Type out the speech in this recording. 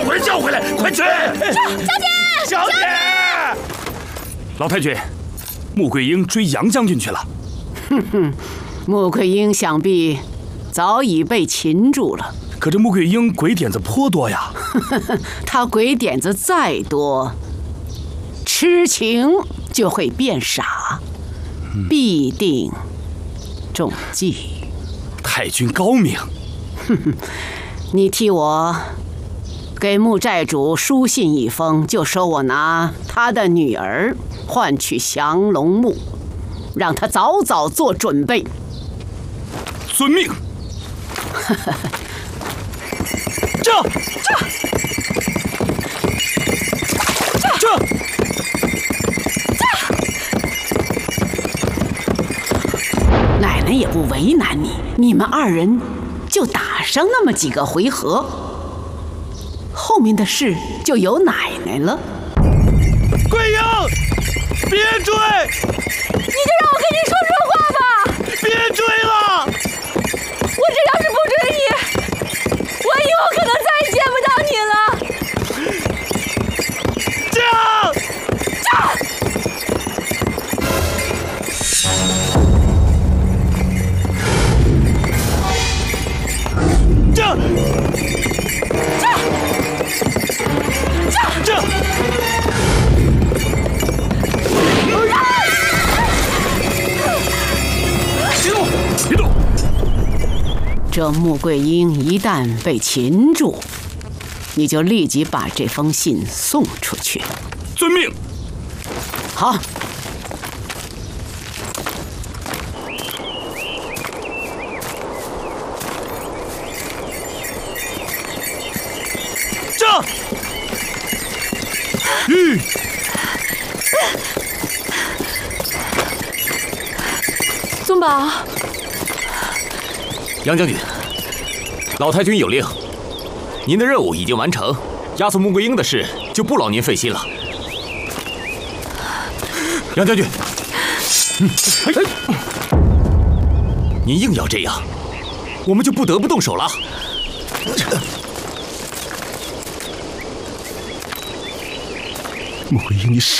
叫回来，快去！小姐！ 老太君，穆桂英追杨将军去了。 哼哼，穆桂英想必早已被擒住了。 可这穆桂英鬼点子颇多呀。 她鬼点子再多，痴情就会变傻，必定中计。 太君高明。 哼哼，你替我给穆寨主书信一封，就说我拿他的女儿换取降龙木，让他早早做准备。 遵命。这！ 奶奶也不为难你，你们二人就打上那么几个回合，后面的事就由奶奶了。 桂英，别追！ 你就让我跟你说说话吧！ 别追了！ 我这要是不追你，我以后可能再也见不到你了。 驾！ 别动！ 这穆桂英一旦被擒住，你就立即把这封信送出去。 遵命。 好。 这！ 宗宝， 杨将军，老太君有令，您的任务已经完成，押送穆桂英的事就不劳您费心了。杨将军，您硬要这样，我们就不得不动手了。 穆桂英，你傻